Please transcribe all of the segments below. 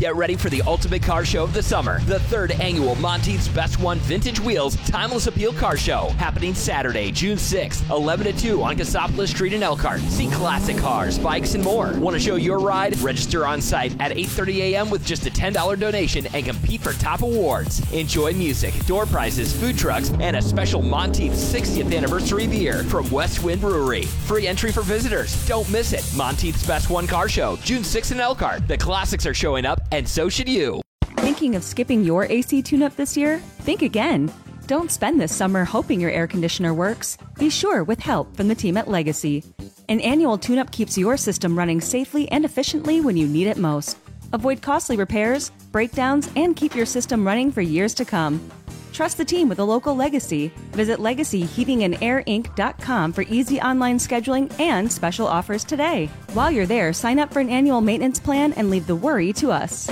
Get ready for the ultimate car show of the summer, the 3rd annual Monteith's Best One Vintage Wheels Timeless Appeal Car Show, happening Saturday, June 6th, 11 to 2 on Cassopolis Street in Elkhart. See classic cars, bikes, and more. Want to show your ride? Register on site at 8:30 a.m. with just a $10 donation and compete for top awards. Enjoy music, door prizes, food trucks, and a special Monteith's 60th anniversary beer from West Wind Brewery. Free entry for visitors. Don't miss it. Monteith's Best One Car Show, June 6th in Elkhart. The classics are showing up, and so should you. Thinking of skipping your AC tune-up this year? Think again. Don't spend this summer hoping your air conditioner works. Be sure with help from the team at Legacy. An annual tune-up keeps your system running safely and efficiently when you need it most. Avoid costly repairs, breakdowns, and keep your system running for years to come. Trust the team with a local Legacy. Visit LegacyHeatingandAirInc.com for easy online scheduling and special offers today. While you're there, sign up for an annual maintenance plan and leave the worry to us.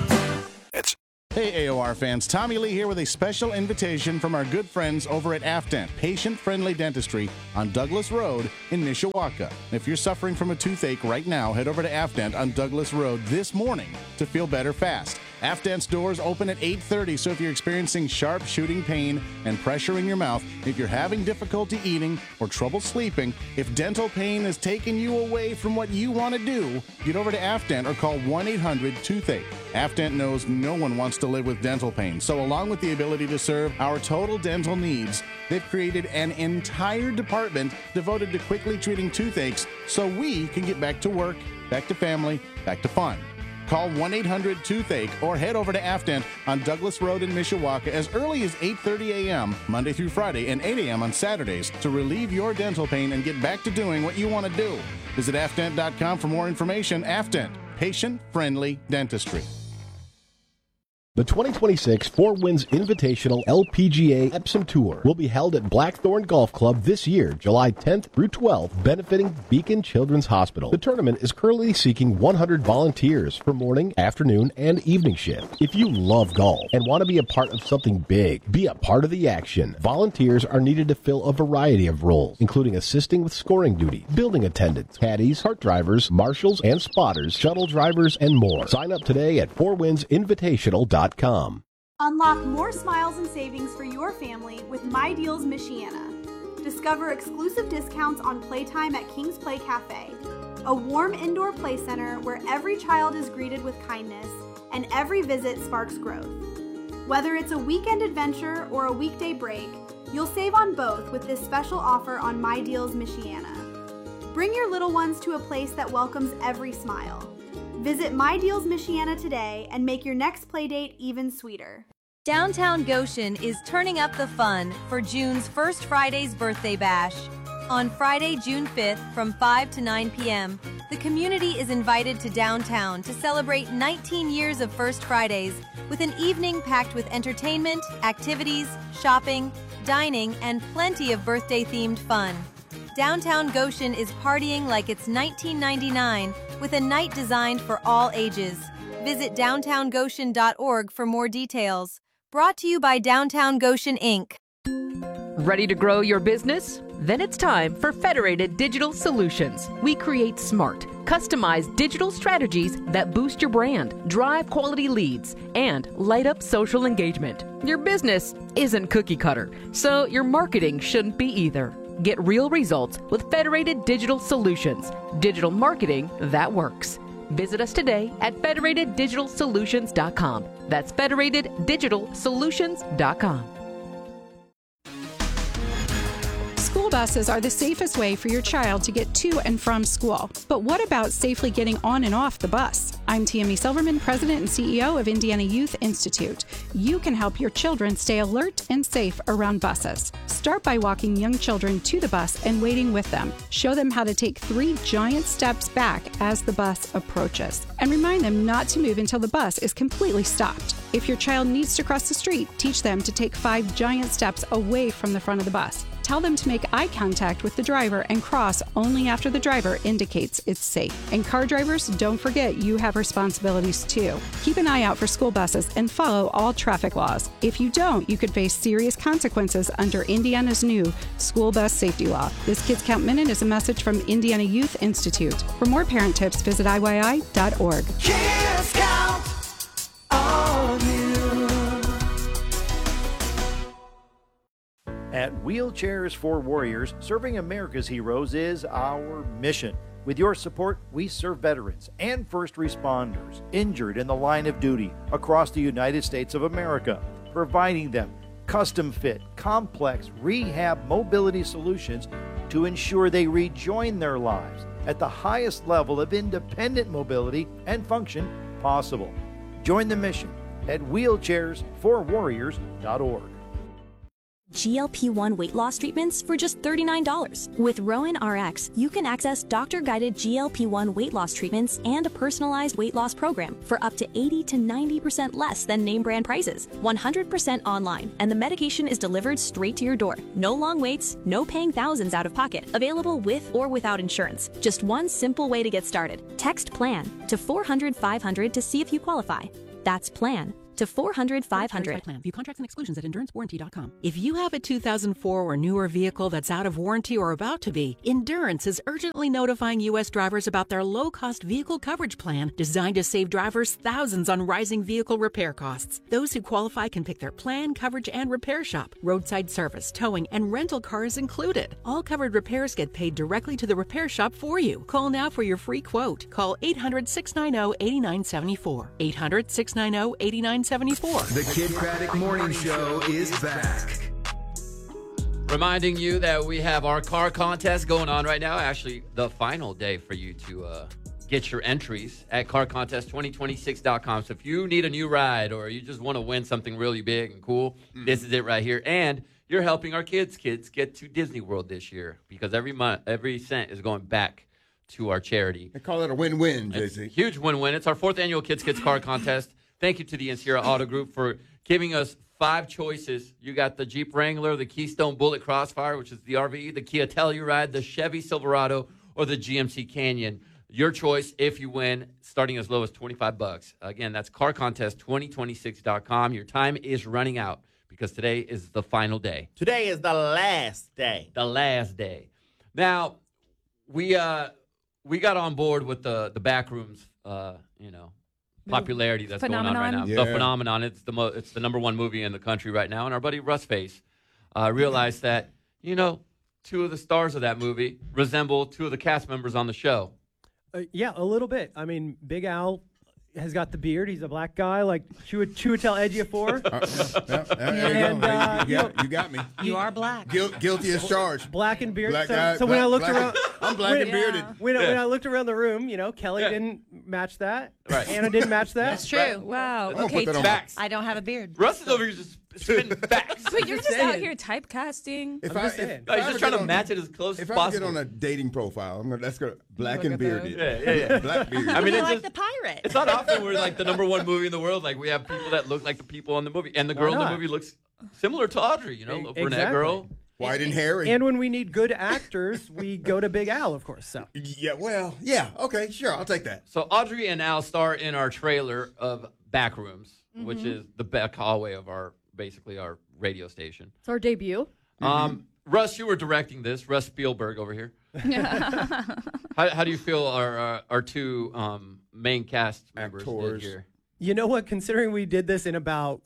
Hey AOR fans, Tommy Lee here with a special invitation from our good friends over at Afdent, patient-friendly dentistry on Douglas Road in Mishawaka. If you're suffering from a toothache right now, head over to Afdent on Douglas Road this morning to feel better fast. Afdent's doors open at 8:30, so if you're experiencing sharp shooting pain and pressure in your mouth, if you're having difficulty eating or trouble sleeping, if dental pain is taking you away from what you want to do, get over to Afdent or call 1-800-TOOTHACHE. Afdent knows no one wants to live with dental pain, so along with the ability to serve our total dental needs, they've created an entire department devoted to quickly treating toothaches so we can get back to work, back to family, back to fun. Call 1-800-TOOTHACHE or head over to Afdent on Douglas Road in Mishawaka as early as 8:30 a.m. Monday through Friday and 8 a.m. on Saturdays to relieve your dental pain and get back to doing what you want to do. Visit Afdent.com for more information. Afdent, patient-friendly dentistry. The 2026 Four Winds Invitational LPGA Epsom Tour will be held at Blackthorn Golf Club this year, July 10th through 12th, benefiting Beacon Children's Hospital. The tournament is currently seeking 100 volunteers for morning, afternoon, and evening shift. If you love golf and want to be a part of something big, be a part of the action. Volunteers are needed to fill a variety of roles, including assisting with scoring duty, building attendants, caddies, cart drivers, marshals and spotters, shuttle drivers, and more. Sign up today at fourwindsinvitational.com. Unlock more smiles and savings for your family with My Deals Michiana. Discover exclusive discounts on playtime at King's Play Cafe, a warm indoor play center where every child is greeted with kindness and every visit sparks growth. Whether it's a weekend adventure or a weekday break, you'll save on both with this special offer on My Deals Michiana. Bring your little ones to a place that welcomes every smile. Visit My Deals Michiana today and make your next playdate even sweeter. Downtown Goshen is turning up the fun for June's First Friday's Birthday Bash. On Friday, June 5th from 5 to 9 p.m., the community is invited to downtown to celebrate 19 years of First Fridays with an evening packed with entertainment, activities, shopping, dining, and plenty of birthday-themed fun. Downtown Goshen is partying like it's 1999 with a night designed for all ages. Visit downtowngoshen.org for more details. Brought to you by Downtown Goshen, Inc. Ready to grow your business? Then it's time for Federated Digital Solutions. We create smart, customized digital strategies that boost your brand, drive quality leads, and light up social engagement. Your business isn't cookie cutter, so your marketing shouldn't be either. Get real results with Federated Digital Solutions. Digital marketing that works. Visit us today at federateddigitalsolutions.com. That's federateddigitalsolutions.com. School buses are the safest way for your child to get to and from school. But what about safely getting on and off the bus? I'm Tammy Silverman, President and CEO of Indiana Youth Institute. You can help your children stay alert and safe around buses. Start by walking young children to the bus and waiting with them. Show them how to take 3 giant steps back as the bus approaches. And remind them not to move until the bus is completely stopped. If your child needs to cross the street, teach them to take 5 giant steps away from the front of the bus. Tell them to make eye contact with the driver and cross only after the driver indicates it's safe. And car drivers, don't forget you have responsibilities too. Keep an eye out for school buses and follow all traffic laws. If you don't, you could face serious consequences under Indiana's new school bus safety law. This Kids Count Minute is a message from Indiana Youth Institute. For more parent tips, visit IYI.org. Kids Count! At Wheelchairs for Warriors, serving America's heroes is our mission. With your support, we serve veterans and first responders injured in the line of duty across the United States of America, providing them custom-fit, complex rehab mobility solutions to ensure they rejoin their lives at the highest level of independent mobility and function possible. Join the mission at wheelchairsforwarriors.org. GLP-1 weight loss treatments for just $39. With Rowan RX, you can access doctor-guided GLP-1 weight loss treatments and a personalized weight loss program for up to 80 to 90% less than name brand prices. 100% online, and the medication is delivered straight to your door. No long waits, no paying thousands out of pocket. Available with or without insurance. Just one simple way to get started. Text PLAN to 400-500 to see if you qualify. That's PLAN to 400-500. View contracts and exclusions at EnduranceWarranty.com. If you have a 2004 or newer vehicle that's out of warranty or about to be, Endurance is urgently notifying U.S. drivers about their low-cost vehicle coverage plan designed to save drivers thousands on rising vehicle repair costs. Those who qualify can pick their plan, coverage, and repair shop. Roadside service, towing, and rental cars included. All covered repairs get paid directly to the repair shop for you. Call now for your free quote. Call 800-690-8974. 800-690-8974. The Kid Craddock Morning Show is back. Reminding you that we have our car contest going on right now. Actually, the final day for you to get your entries at carcontest2026.com. So if you need a new ride or you just want to win something really big and cool, this is it right here. And you're helping our kids get to Disney World this year because every month, every cent is going back to our charity. They call it a win-win, It's JC. a huge win-win. It's our 4th annual Kids Car Contest. Thank you to the Encira Auto Group for giving us 5 choices. You got the Jeep Wrangler, the Keystone Bullet Crossfire, which is the RV, the Kia Telluride, the Chevy Silverado, or the GMC Canyon. Your choice if you win, starting as low as $25. Again, that's carcontest2026.com. Your time is running out because today is the final day. Today is the last day. The last day. Now, we got on board with the Backrooms, popularity that's Phenomenon. going on right now. Yeah. The Phenomenon. It's the number one movie in the country right now. And our buddy Russ Face realized that, 2 of the stars of that movie resemble 2 of the cast members on the show. Yeah, a little bit. I mean, Big Al has got the beard. He's a black guy, like Chiwetel Ejiofor. You got me. You are black. Guilty as charged. Black and bearded. Black guy, So when I looked black- around, I'm black and bearded. when I looked around the room, Kelly didn't match that. Right. Anna didn't match that. That's true. Wow. gonna Okay. put that on Facts. I don't have a beard. Russ is over here just spitting facts. But you're just saying. out here typecasting. If I'm I, just saying. if He's I just ever trying get to on- match it as close as If I possible. get on a dating profile, that's good. Black Look and at those. bearded. Yeah. Black beard. I mean, I it's like just- the pirate. It's not often we're like the number one movie in the world. Like we have people that look like the people in the movie, and the girl in the not? movie looks similar to Audrey. A brunette Exactly. girl. White and hairy. And when we need good actors, we go to Big Al, of course. So Yeah, well, yeah. Okay, sure. I'll take that. So Audrey and Al star in our trailer of Backrooms, which is the back hallway of our radio station. It's our debut. Russ, you were directing this. Russ Spielberg over here. How do you feel our 2 main cast members Actors. did here? you know what? Considering we did this in about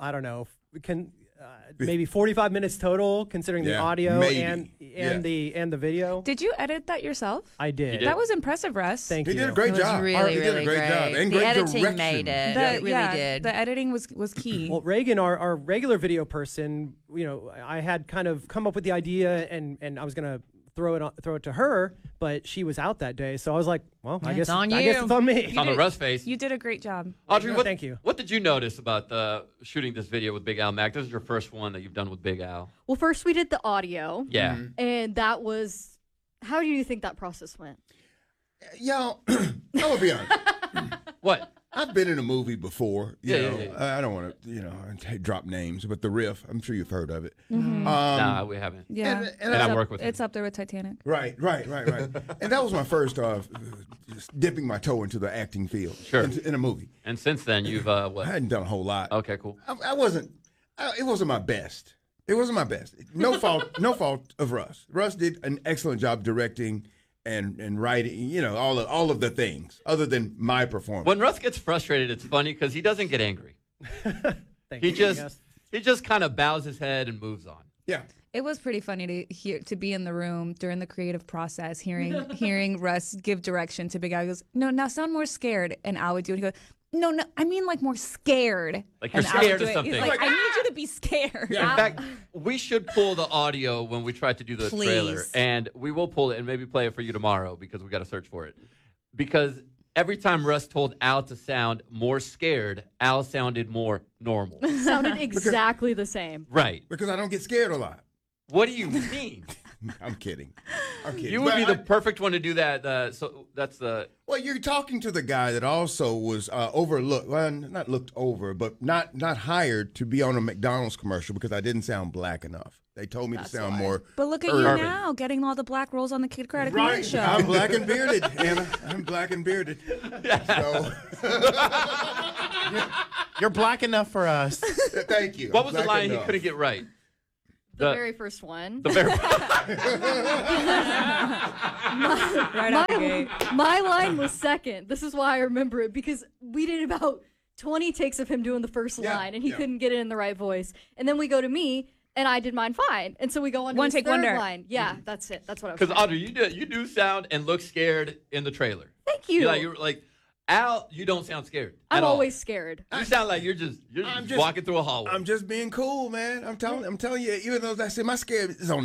maybe 45 minutes total, considering the Yeah, audio maybe. and Yeah. the video. Did you edit that yourself? I did. That was impressive, Russ. Thank He you. did a great It was job. really, He did really a great job. And The great editing direction. made it. The, It really did. The editing was key. Well, Reagan, our regular video person, I had kind of come up with the idea, and I was gonna throw it to her, but she was out that day, so I was like, well, I guess it's on me. It's on the Russ face. You did a great job. Audrey, Thank you. What did you notice about shooting this video with Big Al Mac? This is your first one that you've done with Big Al. Well, first we did the audio. Yeah. And that was, how do you think that process went? Y'all, I will be honest. What? I've been in a movie before. You know, Yeah. I don't want to, drop names, but The Riff. I'm sure you've heard of it. Nah, we haven't. Yeah. And I work with him. It's up there with Titanic. Right. And that was my first just dipping my toe into the acting field. Sure. In a movie. And since then, you've what? I hadn't done a whole lot. Okay, cool. It wasn't my best. It wasn't my best. No fault of Russ. Russ did an excellent job directing and writing, all of the things other than my performance. When Russ gets frustrated, it's funny because he doesn't get angry. He just kind of bows his head and moves on. Yeah. It was pretty funny to be in the room during the creative process, hearing Russ give direction to Big Al. He goes, "No, now sound more scared," and Al would do it. He goes, "No, I mean like more scared." Like you're And Al would scared do of it. something. He's like, "I need you to be scared." In fact, we should pull the audio when we try to do the trailer, Please. and we will pull it and maybe play it for you tomorrow because we got to search for it. Because every time Russ told Al to sound more scared, Al sounded more normal. Sounded exactly the same. Right. Because I don't get scared a lot. What do you mean? I'm kidding. I'm kidding. You would But be the perfect one to do that. So that's the. Well, you're talking to the guy that also was overlooked. Well, not looked over, but not hired to be on a McDonald's commercial because I didn't sound black enough. They told me to sound more. But look at you urban. now, getting all the black rolls on the Kid Credit Right. Morning Show. I'm black and bearded, Anna. I'm black and bearded. So. You're black enough for us. Thank you. What was the Black line enough. he couldn't get right? The very first one. The very. Right out the gate. My line was second. This is why I remember it, because we did about 20 takes of him doing the first line, and he couldn't get it in the right voice. And then we go to me, and I did mine fine. And so we go on to One his take third wonder. line. Yeah, that's it. That's what I was Because saying. Audrey, you do sound and look scared in the trailer. Thank you. You're like Al. You don't sound scared. I'm at all. always scared. You sound like you're just walking through a hallway. I'm just being cool, man. I'm telling you, even though I say my scare is on